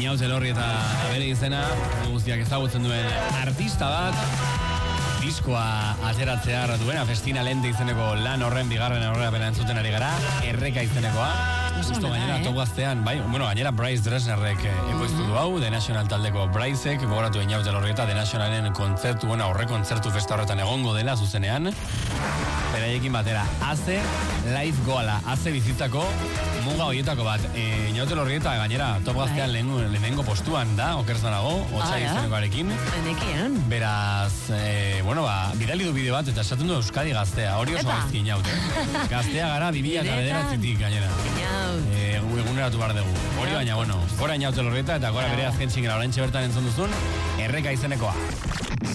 Inaut Elorri eta bere izena guztiak ezagutzen duen artista bat diskoa ateratzear duena Festina Lente izeneko lan horren bigarren aurrerapena entzuten ari gara, Erreka izenekoa. Justo gainera top gaztean, bai, gainera Bryce Dresnerrek ekoiztu du hau, The National taldeko Brycek, gogoratu Inaut Elorri eta The Nationalen kontzertu, aurre kontzertu festa horretan egongo dela zuzenean. Beraiekin batera, Aze Live Goala, Aze bizitzako muga horietako bat. Inaut Elorri eta gainera top gaztean lehenengo postuan da, okerzanago, Otsai izenekoarekin. Enekian. Beraz, bidali du bideo bat eta esaten du Euskadi gaztea, hori oso gaizki Inaut. Gaztea gara 2009tik gainera. Eguneratu behar dugu. Hori baina, gora Inaut Elorri eta gora bere azken txingela oraintxe bertan entzun duzun, Erreka izenekoa.